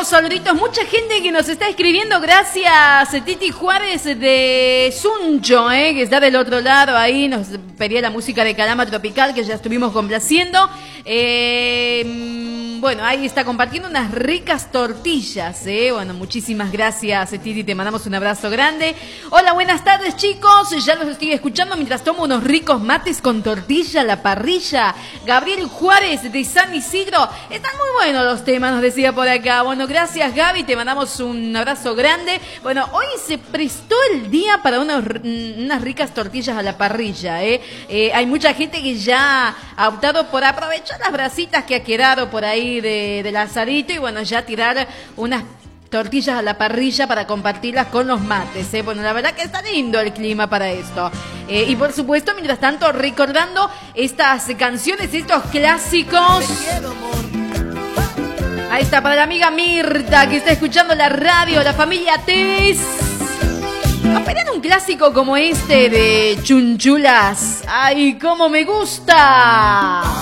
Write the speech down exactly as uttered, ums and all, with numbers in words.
mandamos saluditos. Mucha gente que nos está escribiendo. Gracias, Titi Juárez de Suncho, eh, que está del otro lado ahí. Nos pedía la música de Calama Tropical, que ya estuvimos complaciendo. Eh, bueno, ahí está compartiendo unas ricas tortillas, eh. Bueno, muchísimas gracias, Titi. Te mandamos un abrazo grande. Hola, buenas tardes, chicos. Ya los estoy escuchando mientras tomo unos ricos mates con tortilla a la parrilla. Gabriel Juárez de San Isidro. Están muy buenos los temas, nos decía por acá. Bueno, gracias, Gaby. Te mandamos un abrazo grande. Bueno, hoy se prestó el día para unos, unas ricas tortillas a la parrilla, ¿eh? Eh, hay mucha gente que ya ha optado por aprovechar las brasitas que ha quedado por ahí de, del asadito y bueno, ya tirar unas tortillas a la parrilla para compartirlas con los mates, ¿eh? Bueno, la verdad que está lindo el clima para esto. Eh, y por supuesto, mientras tanto, recordando estas canciones, estos clásicos. Ahí está, para la amiga Mirta, que está escuchando la radio, la familia Tevez. Esperan un clásico como este de Chunchulas. ¡Ay, cómo me gusta!